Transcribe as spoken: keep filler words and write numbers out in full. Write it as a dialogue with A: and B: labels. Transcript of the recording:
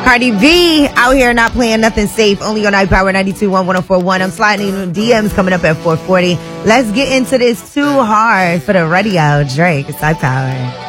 A: Cardi B out here not playing nothing safe. Only on iPower ninety-two point one, ten forty-one. I'm sliding in D Ms coming up at four forty. Let's get into this too hard for the radio. Drake, it's iPower.